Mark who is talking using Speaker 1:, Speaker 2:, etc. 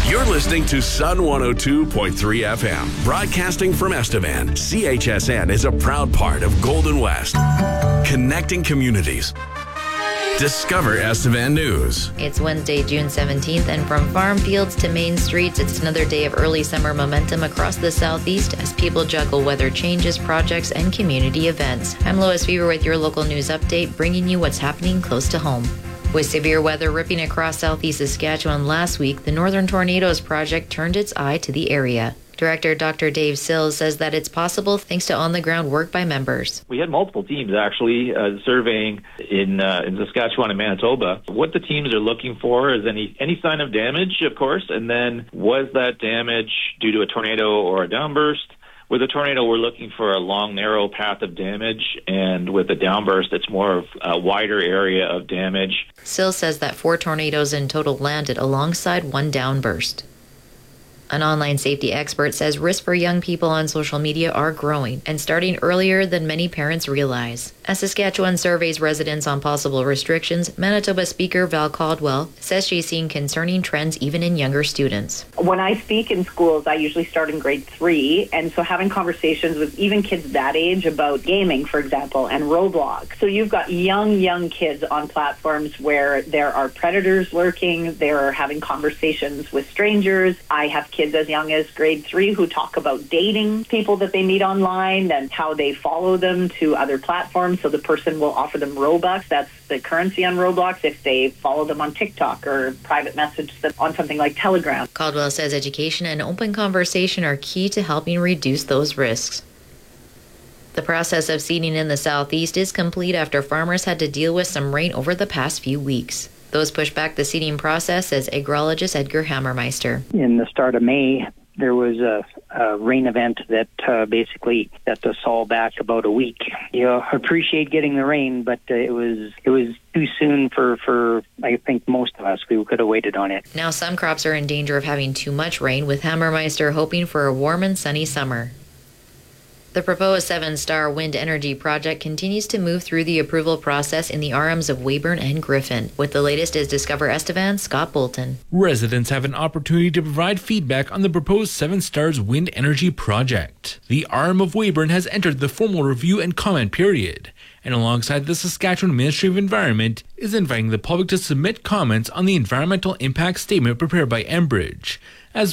Speaker 1: You're listening to Sun 102.3 FM, broadcasting from Estevan. CHSN is a proud part of Golden West, connecting communities. Discover Estevan News.
Speaker 2: It's Wednesday, June 17th, and from farm fields to main streets, it's another day of early summer momentum across the southeast as people juggle weather changes, projects, and community events. I'm Lois Fever with your local news update, bringing you what's happening close to home. With severe weather ripping across southeast Saskatchewan last week, the Northern Tornadoes Project turned its eye to the area. Director Dr. Dave Sills says that it's possible thanks to on-the-ground work by members.
Speaker 3: We had multiple teams actually surveying in Saskatchewan and Manitoba. What the teams are looking for is any sign of damage, of course, and then was that damage due to a tornado or a downburst? With a tornado, we're looking for a long, narrow path of damage, and with a downburst, it's more of a wider area of damage.
Speaker 2: Sills says that 4 tornadoes in total landed alongside 1 downburst. An online safety expert says risks for young people on social media are growing and starting earlier than many parents realize. As Saskatchewan surveys residents on possible restrictions, Manitoba Speaker Val Caldwell says she's seeing concerning trends even in younger students.
Speaker 4: When I speak in schools, I usually start in grade 3, and so having conversations with even kids that age about gaming, for example, and Roblox. So you've got young kids on platforms where there are predators lurking, they're having conversations with strangers. I have kids as young as grade 3 who talk about dating people that they meet online and how they follow them to other platforms. So the person will offer them Robux, that's the currency on Roblox, if they follow them on TikTok or private message them on something like Telegram.
Speaker 2: Caldwell says education and open conversation are key to helping reduce those risks. The process of seeding in the southeast is complete after farmers had to deal with some rain over the past few weeks. Those pushed back the seeding process, says agrologist Edgar Hammermeister.
Speaker 5: In the start of May, there was a rain event that basically set us all back about a week. You appreciate getting the rain, but it was too soon for I think most of us. We could have waited on it.
Speaker 2: Now some crops are in danger of having too much rain, with Hammermeister hoping for a warm and sunny summer. The proposed 7-star wind energy project continues to move through the approval process in the arms of Weyburn and Griffin. With the latest is Discover Estevan, Scott Bolton.
Speaker 6: Residents have an opportunity to provide feedback on the proposed 7 Stars wind energy project. The arm of Weyburn has entered the formal review and comment period, and alongside the Saskatchewan Ministry of Environment is inviting the public to submit comments on the environmental impact statement prepared by Enbridge, as